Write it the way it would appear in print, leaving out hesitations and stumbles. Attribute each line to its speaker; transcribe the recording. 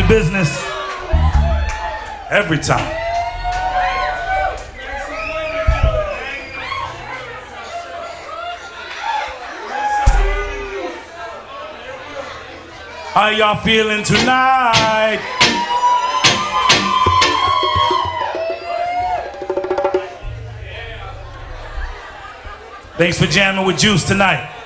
Speaker 1: business every time. How y'all feeling tonight? Thanks for jamming with Juice tonight.